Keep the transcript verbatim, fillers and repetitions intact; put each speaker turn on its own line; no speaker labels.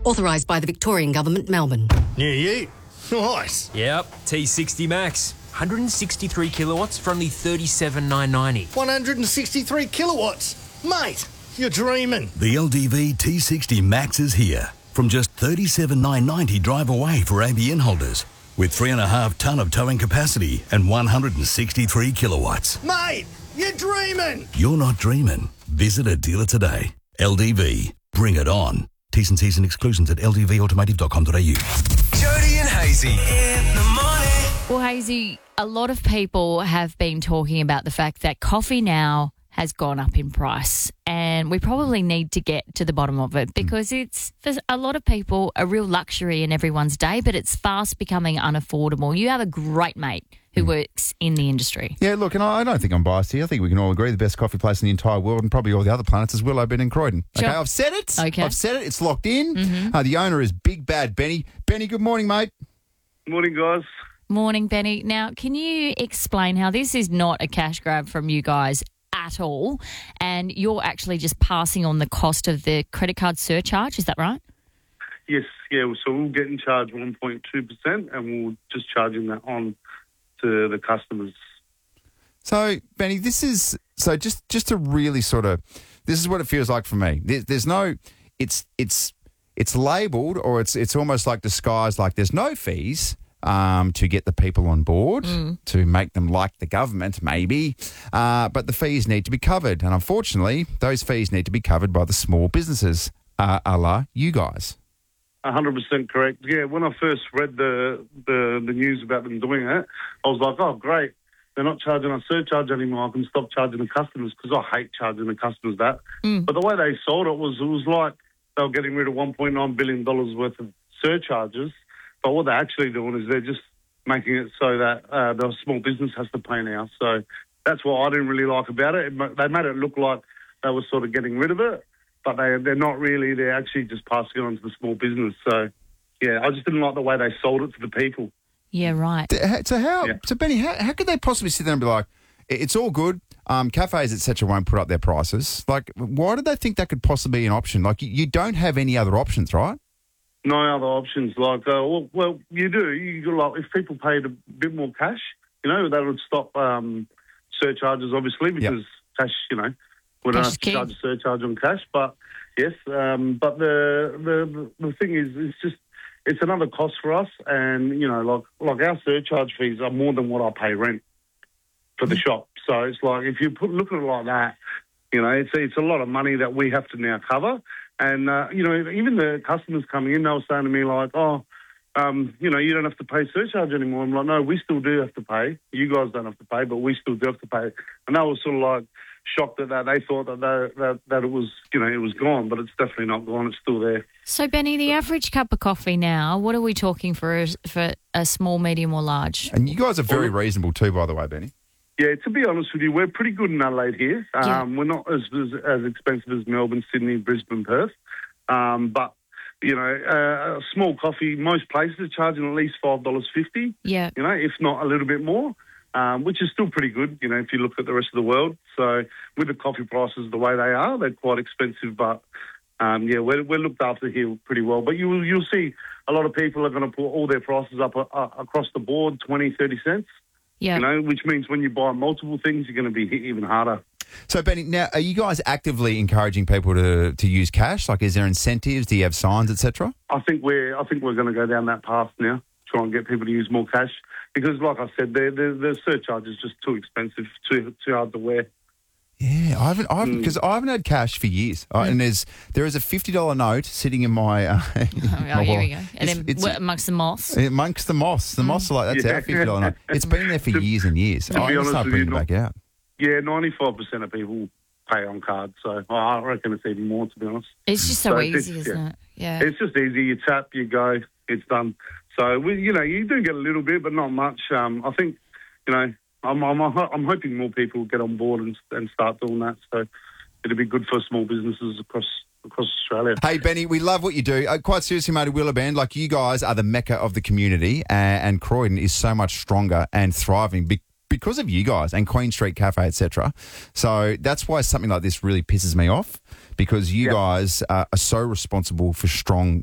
Authorised by the Victorian Government, Melbourne.
Yeah, yeah. Nice.
Yep, T sixty Max. one hundred sixty-three kilowatts for only thirty-seven thousand nine hundred ninety.
one hundred sixty-three kilowatts. Mate, you're dreaming.
The L D V T sixty Max is here. From just thirty-seven thousand nine hundred ninety drive away for A B N holders. With three and a half tonne of towing capacity and one hundred sixty-three kilowatts.
Mate, you're dreaming.
You're not dreaming. Visit a dealer today. L D V. Bring it on. T's and C's and exclusions at l d v automotive dot com dot a u.
Jody and Hazy in the morning.
Well, Hazy, a lot of people have been talking about the fact that coffee now has gone up in price, and we probably need to get to the bottom of it because it's, for a lot of people, a real luxury in everyone's day, but it's fast becoming unaffordable. You have a great mate who works in the industry.
Yeah, look, and I I don't think I'm biased here. I think we can all agree the best coffee place in the entire world and probably all the other planets is Willow Bin in Croydon.
Sure.
Okay, I've said it.
Okay.
I've said it. It's locked in.
Mm-hmm.
Uh, the owner is Big Bad Benny. Benny, good morning, mate.
Morning, guys.
Morning, Benny. Now, can you explain how this is not a cash grab from you guys at all, and you're actually just passing on the cost of the credit card surcharge? Is that right?
Yes, yeah. So we'll get in charge one point two percent, and we'll just charging that on to the customers.
So, Benny, this is so just just to really sort of, this is what it feels like for me. There, there's no, it's it's it's labelled or it's it's almost like disguised like there's no fees. Um, to get the people on board, mm. to make them like the government, maybe. Uh, but the fees need to be covered. And unfortunately, those fees need to be covered by the small businesses, uh, a la you guys.
one hundred percent correct. Yeah, when I first read the, the, the news about them doing it, I was like, oh, great. They're not charging a surcharge anymore. I can stop charging the customers because I hate charging the customers that. Mm. But the way they sold it was, it was like they were getting rid of one point nine billion dollars worth of surcharges. But what they're actually doing is they're just making it so that uh, the small business has to pay now. So that's what I didn't really like about it. it. They made it look like they were sort of getting rid of it, but they, they're not really. They're actually just passing it on to the small business. So, yeah, I just didn't like the way they sold it to the people.
Yeah, right.
So how,
yeah.
so Benny, how, how could they possibly sit there and be like, it's all good, um, cafes, et cetera, won't put up their prices? Like, why did they think that could possibly be an option? Like, you, you don't have any other options, right?
No other options. Like, uh, well, well, you do. You like if people paid a bit more cash, you know, that would stop um, surcharges, obviously, because yep. cash, you know, we don't have to charge a surcharge on cash. But yes, um, but the, the the thing is, it's just it's another cost for us, and you know, like like our surcharge fees are more than what I pay rent for the shop. So it's like if you put look at it like that, you know, it's it's a lot of money that we have to now cover. And, uh, you know, even the customers coming in, they were saying to me like, oh, um, you know, you don't have to pay surcharge anymore. I'm like, no, we still do have to pay. You guys don't have to pay, but we still do have to pay. And they were sort of like shocked at that. They thought that, they, that that it was, you know, it was gone, but it's definitely not gone. It's still there.
So, Benny, the average cup of coffee now, what are we talking for a, for a small, medium or large? And
you guys are very well, reasonable too, by the way, Benny.
Yeah, to be honest with you, we're pretty good in Adelaide here. Um,
yeah.
We're not as, as as expensive as Melbourne, Sydney, Brisbane, Perth. Um, but, you know, uh, a small coffee, most places are charging at least five dollars fifty,
yeah.
you know, if not a little bit more, um, which is still pretty good, you know, if you look at the rest of the world. So with the coffee prices the way they are, they're quite expensive. But, um, yeah, we're, we're looked after here pretty well. But you, you'll see a lot of people are going to put all their prices up uh, across the board, twenty, thirty cents.
Yeah.
You know, which means when you buy multiple things, you're going to be hit even harder.
So, Benny, now, are you guys actively encouraging people to, to use cash? Like, is there incentives? Do you have signs, et cetera?
I think we're I think we're going to go down that path now, try and get people to use more cash. Because, like I said, the the, the surcharge is just too expensive, too too hard to wear.
Yeah, I haven't, I haven't, because mm. I haven't had cash for years. Mm. Uh, and there's there is a fifty dollar note sitting in my. Uh,
oh, oh here we go. And
it's,
then
it's,
amongst the moss.
Amongst the moss, the mm. moss are like that's yeah. our fifty dollar note. It's been there for
to,
years and years.
To
I
be honest
start
with
bringing
you,
it back out.
Yeah, ninety-five percent of people pay on card, so I reckon it's even more. To be honest,
it's just so, so easy, isn't
yeah.
it? Yeah,
it's just easy. You tap, you go, it's done. So we, you know, you do get a little bit, but not much. Um, I think, you know. I'm, I'm, I'm hoping more people get on board and, and start doing that. So it'll be good for small businesses across across Australia.
Hey, Benny, we love what you do. Uh, quite seriously, mate, at Willowband, like you guys are the mecca of the community, and, and Croydon is so much stronger and thriving be- because of you guys and Queen Street Cafe, et cetera. So that's why something like this really pisses me off, because you yep. guys uh, are so responsible for strong